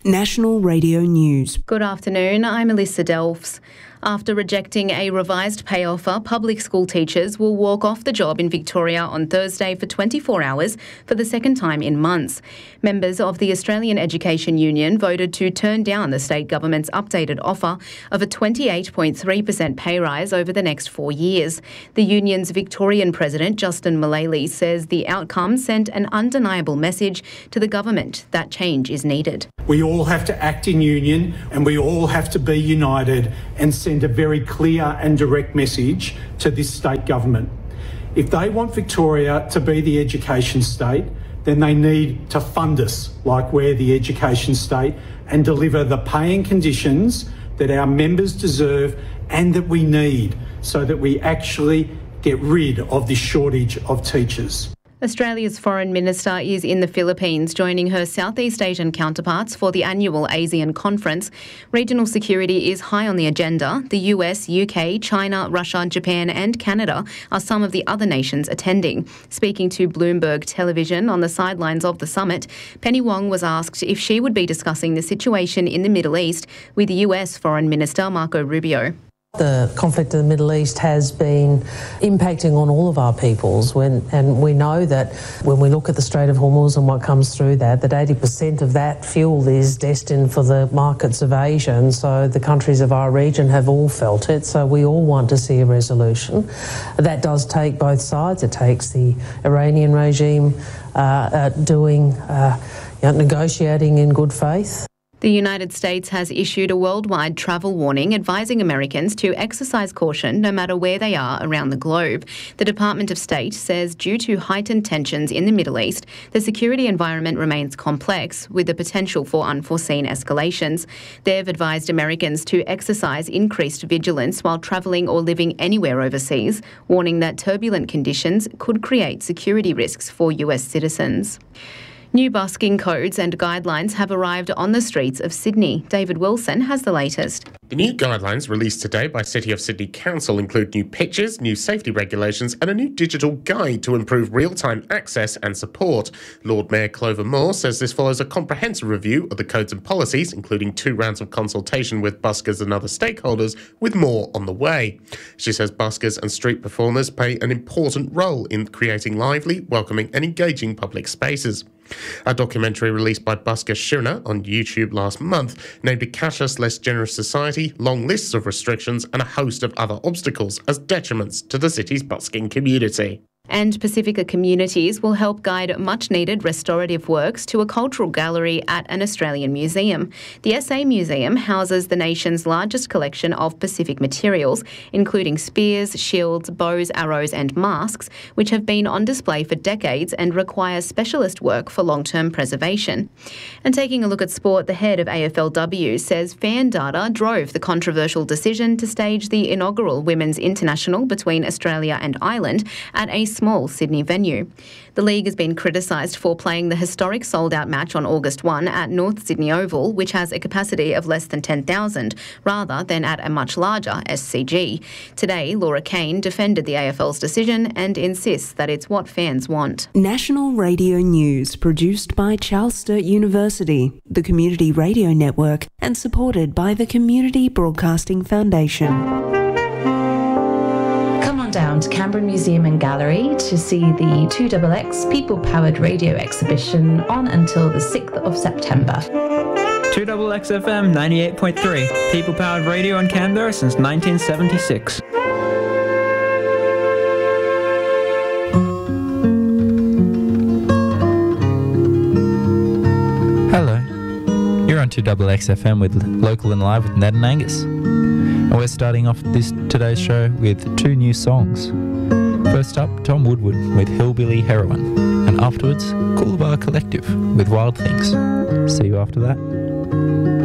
National Radio News. Good afternoon, I'm Alyssa Delphs. After rejecting a revised pay offer, public school teachers will walk off the job in Victoria on Thursday for 24 hours for the second time in months. Members of the Australian Education Union voted to turn down the state government's updated offer of a 28.3% pay rise over the next 4 years. The union's Victorian president, Justin Mullally, says the outcome sent an undeniable message to the government that change is needed. We all have to act in union and we all have to be united and send a very clear and direct message to this state government. If they want Victoria to be the education state, then they need to fund us like we're the education state and deliver the pay and conditions that our members deserve and that we need so that we actually get rid of this shortage of teachers. Australia's Foreign Minister is in the Philippines, joining her Southeast Asian counterparts for the annual ASEAN conference. Regional security is high on the agenda. The US, UK, China, Russia, Japan and Canada are some of the other nations attending. Speaking to Bloomberg Television on the sidelines of the summit, Penny Wong was asked if she would be discussing the situation in the Middle East with US Foreign Minister Marco Rubio. The conflict in the Middle East has been impacting on all of our peoples, and we know that when we look at the Strait of Hormuz and what comes through that 80% of that fuel is destined for the markets of Asia, and so the countries of our region have all felt it, so we all want to see a resolution. That does take both sides. It takes the Iranian regime negotiating in good faith. The United States has issued a worldwide travel warning advising Americans to exercise caution no matter where they are around the globe. The Department of State says due to heightened tensions in the Middle East, the security environment remains complex with the potential for unforeseen escalations. They've advised Americans to exercise increased vigilance while travelling or living anywhere overseas, warning that turbulent conditions could create security risks for US citizens. New busking codes and guidelines have arrived on the streets of Sydney. David Wilson has the latest. The new guidelines released today by City of Sydney Council include new pictures, new safety regulations and a new digital guide to improve real-time access and support. Lord Mayor Clover Moore says this follows a comprehensive review of the codes and policies, including 2 rounds of consultation with buskers and other stakeholders, with more on the way. She says buskers and street performers play an important role in creating lively, welcoming and engaging public spaces. A documentary released by busker Shuna on YouTube last month named a cashless, less generous society, long lists of restrictions and a host of other obstacles as detriments to the city's busking community. And Pacifica Communities will help guide much-needed restorative works to a cultural gallery at an Australian museum. The SA Museum houses the nation's largest collection of Pacific materials, including spears, shields, bows, arrows and masks, which have been on display for decades and require specialist work for long-term preservation. And taking a look at sport, the head of AFLW says fan data drove the controversial decision to stage the inaugural Women's International between Australia and Ireland at a small Sydney venue. The league has been criticised for playing the historic sold-out match on August 1 at North Sydney Oval, which has a capacity of less than 10,000, rather than at a much larger SCG. Today, Laura Kane defended the AFL's decision and insists that it's what fans want. National Radio News, produced by Charles Sturt University, the Community Radio Network, and supported by the Community Broadcasting Foundation. Down to Canberra Museum and Gallery to see the 2XX People Powered Radio exhibition on until the 6th of September. 2XX FM 98.3, People Powered Radio in Canberra since 1976. Hello, you're on 2XX FM with Local and Live with Ned and Angus. And we're starting off today's show with 2 new songs. First up, Tom Woodward with Hillbilly Heroine, and afterwards, Coolabah Collective with Wild Things. See you after that.